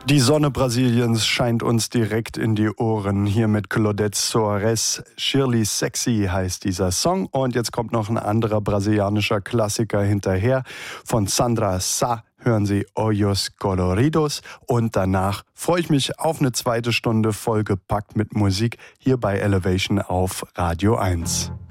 Die Sonne Brasiliens scheint uns direkt in die Ohren. Hier mit Claudette Soares. Shirley Sexy heißt dieser Song. Und jetzt kommt noch ein anderer brasilianischer Klassiker hinterher. Von Sandra Sá hören Sie Olhos Coloridos. Und danach freue ich mich auf eine zweite Stunde vollgepackt mit Musik hier bei Elevation auf Radio 1.